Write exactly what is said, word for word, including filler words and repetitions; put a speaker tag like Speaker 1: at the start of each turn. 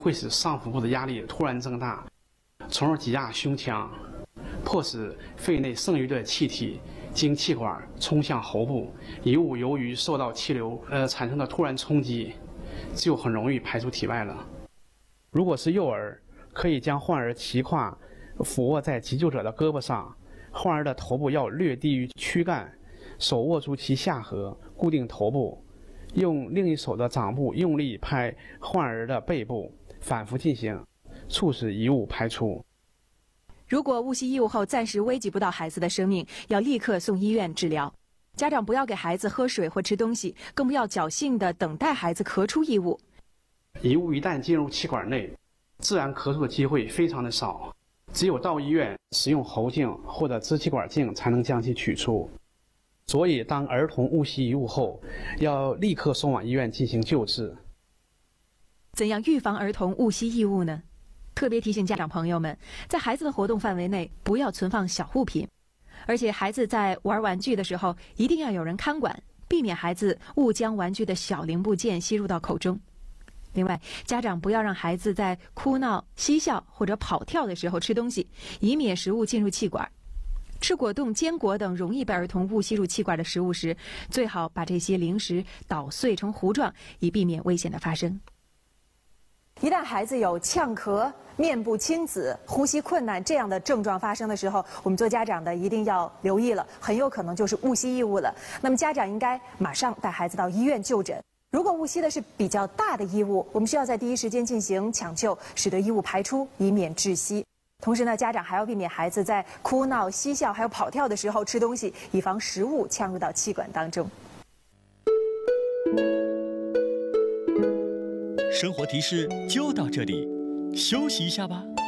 Speaker 1: 会使上腹部的压力突然增大，从而挤压胸腔，迫使肺内剩余的气体经气管冲向喉部。遗物由于受到气流呃产生的突然冲击，就很容易排出体外了。如果是幼儿，可以将患儿骑胯俯卧在急救者的胳膊上，患儿的头部要略低于躯干，手握住其下颌，固定头部，用另一手的掌部用力拍患儿的背部，反复进行，促使遗物排出。
Speaker 2: 如果误吸异物后暂时危及不到孩子的生命，要立刻送医院治疗。家长不要给孩子喝水或吃东西，更不要侥幸地等待孩子咳出异物。
Speaker 1: 异物一旦进入气管内，自然咳出的机会非常的少，只有到医院使用喉镜或者支气管镜才能将其取出。所以，当儿童误吸异物后，要立刻送往医院进行救治。
Speaker 2: 怎样预防儿童误吸异物呢？特别提醒家长朋友们，在孩子的活动范围内不要存放小物品，而且孩子在玩玩具的时候一定要有人看管，避免孩子误将玩具的小零部件吸入到口中。另外，家长不要让孩子在哭闹、嬉笑或者跑跳的时候吃东西，以免食物进入气管。吃果冻、坚果等容易被儿童误吸入气管的食物时，最好把这些零食捣碎成糊状，以避免危险的发生。一旦孩子有呛咳、面部青紫、呼吸困难这样的症状发生的时候，我们做家长的一定要留意了，很有可能就是误吸异物了。那么家长应该马上带孩子到医院就诊。如果误吸的是比较大的异物，我们需要在第一时间进行抢救，使得异物排出，以免窒息。同时呢，家长还要避免孩子在哭闹、嬉笑还有跑跳的时候吃东西，以防食物呛入到气管当中。
Speaker 3: 生活提示就到这里，休息一下吧。